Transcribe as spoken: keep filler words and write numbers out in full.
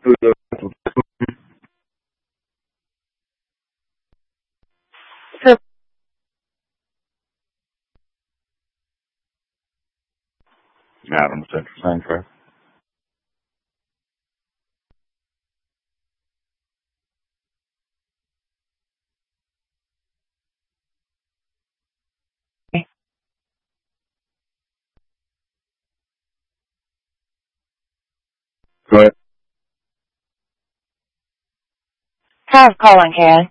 through the So, Adams Central Sanctuary. Go ahead. how's calling, Karen?